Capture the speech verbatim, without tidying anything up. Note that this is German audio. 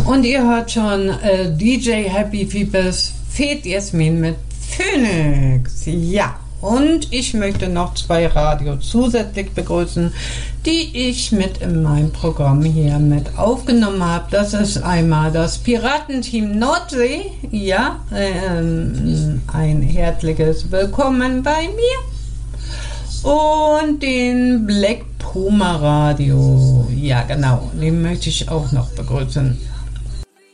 Und ihr hört schon äh, D J Happy Peepers, Fed Jasmin mit Phoenix. Ja, und ich möchte noch zwei Radio zusätzlich begrüßen, die ich mit in meinem Programm hier mit aufgenommen habe. Das ist einmal das Piratenteam Nordsee. Ja, ähm, ein herzliches Willkommen bei mir. Und den Black Puma Radio. Ja, genau, den möchte ich auch noch begrüßen.